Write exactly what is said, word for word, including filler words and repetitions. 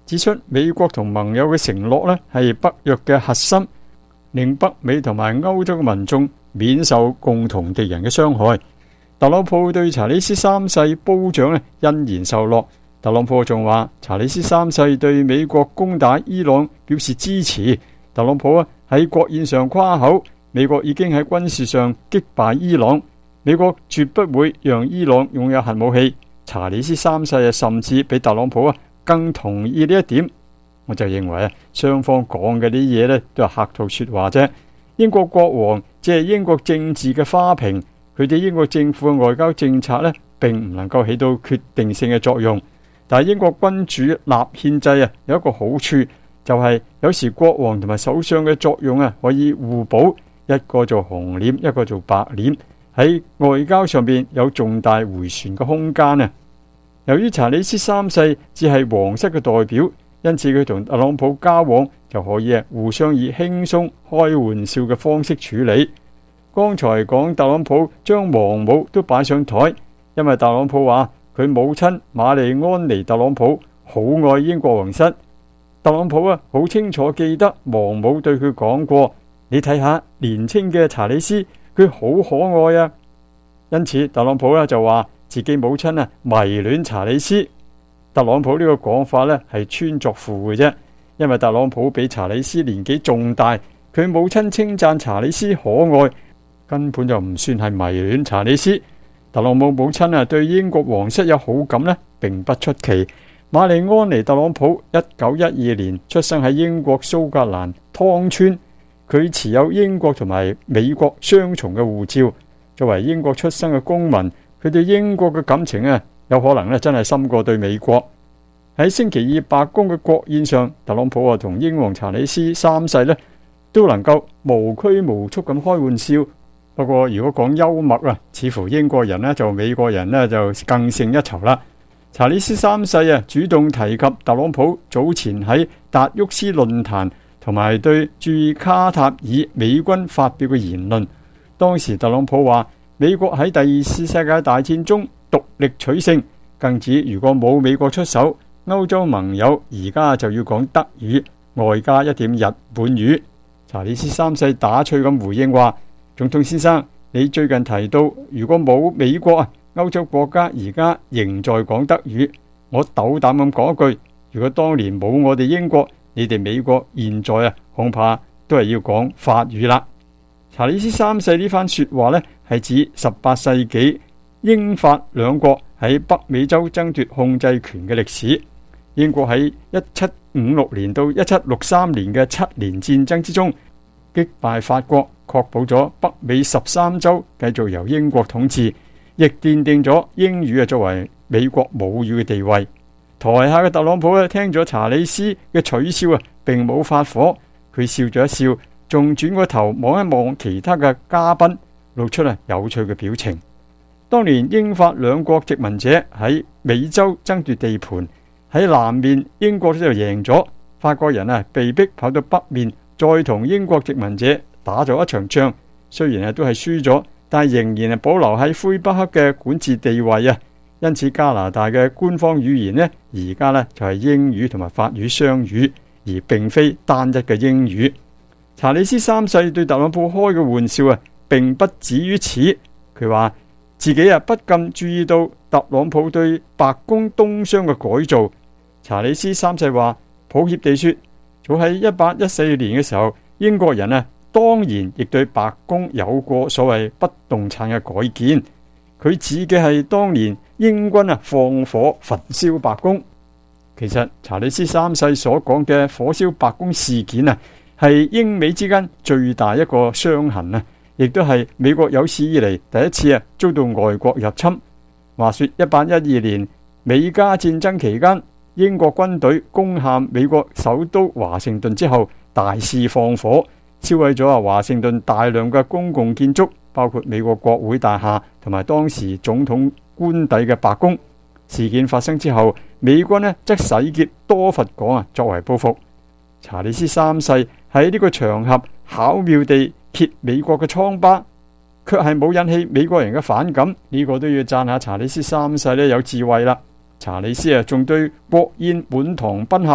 指出美國同盟友嘅承諾呢係北約嘅核心，令北美同埋歐洲嘅民眾免受共同敵人嘅傷害。特朗普對查理斯三世褒獎呢欣然受落。特朗普仲話查理斯三世對美國攻打伊朗表示支持。特朗普啊喺國宴上誇口，美國已經喺軍事上擊敗伊朗，美國絕不會讓伊朗擁有核武器。查理斯三世啊甚至比特朗普啊更同意呢一點。我就認為啊，雙方講嘅啲嘢呢都係客套說話啫。英國國王只係英國政治嘅花瓶，佢哋英國政府嘅外交政策呢並唔能夠起到決定性嘅作用。但係英國君主立憲制啊有一個好處，就係有時國王同埋首相嘅作用啊可以互補，一個做紅臉，一個做白臉，喺外交上邊有重大回旋嘅空間啊。由於查理斯三世只係皇室嘅代表，因此佢同特朗普交往就可以啊互相以輕鬆開玩笑嘅方式處理。剛才講特朗普將王母都擺上台，因為特朗普話佢母親瑪麗安妮特朗普好愛英國皇室。特朗普啊好清楚記得王母對佢講過，你睇下年輕嘅查理斯，佢好可愛啊。因此特朗普咧就話自己母親啊迷戀查理斯。特朗普呢個講法呢係穿鑿附會啫，因為特朗普比查理斯年紀仲大，佢母親稱讚查理斯可愛，根本就唔算係迷戀查理斯。特朗普母親啊對英國皇室有好感呢並不出奇。瑪麗安妮特朗普一九一二年出生喺英國蘇格蘭湯村，佢持有英國同埋美國雙重嘅護照。作為英國出生嘅公民，佢對英國嘅感情啊有可能咧真係深過對美國。喺星期二白宮嘅國宴上，特朗普啊同英皇查理斯三世呢都能夠無拘無束咁開玩笑。不過如果講幽默啊，似乎英國人呢就美國人呢就更勝一籌啦。查理斯三世啊主動提及特朗普早前喺達沃斯論壇同埋對駐卡塔爾美軍發表嘅言論。當時特朗普話美國喺第二次世界大戰中獨力取勝，更指如果冇美國出手，歐洲盟友而家就要講德語，外加一點日本語。查理斯三世打趣咁回應話，總統先生，你最近提到如果冇美國啊，歐洲國家而家仍在講德語。我斗膽咁講一句，如果當年冇我哋英國，你哋美國現在啊恐怕都係要講法語啦。查理斯三世呢番說話呢，係指十八世紀英法兩國喺北美洲爭奪控制權嘅歷史。英國喺一七五六年到一七六三年嘅七年戰爭之中擊敗法國，確保咗北美十三州繼續由英國統治，亦奠定咗英語啊作為美國母語嘅地位。台下嘅特朗普咧聽咗查理斯嘅取笑啊，並冇發火，佢笑咗一笑，仲轉過頭望一望其他嘅嘉賓，露出啊有趣嘅表情。當年英法兩國殖民者喺美洲爭奪地盤，喺南面英國就贏咗，法國人啊被逼跑到北面，再同英國殖民者打咗一場仗。雖然啊都係輸咗，但係仍然係保留喺魁北克嘅管治地位啊。因此加拿大嘅官方語言呢，而家呢就係英語同埋法語雙語，而並非單一嘅英語。查理斯三世對特朗普開嘅玩笑啊，並不止於此。佢話自己啊不禁注意到特朗普對白宮東廂嘅改造。查理斯三世話，抱歉地說，早喺一八一四年嘅時候，英國人啊當然亦對白宮有過所謂不動產嘅改建。佢指嘅係當年英軍啊放火焚燒白宮。其實查理斯三世所講嘅火燒白宮事件啊，係英美之間最大一個傷痕啊，亦都係美國有史以嚟第一次啊遭到外國入侵。話說一八一二年美加戰爭期間，英國軍隊攻陷美國首都華盛頓之後，大肆放火，燒毀咗啊華盛頓大量嘅公共建築，包括美國國會大廈同埋當時總統官邸嘅白宮。事件發生之後，美軍呢則洗劫多佛港啊，作為報復。查理斯三世喺呢個場合巧妙地揭美國嘅瘡疤，卻係冇引起美國人嘅反感。呢、這個都要讚下查理斯三世呢有智慧啦。查理斯啊，仲對國宴滿堂賓客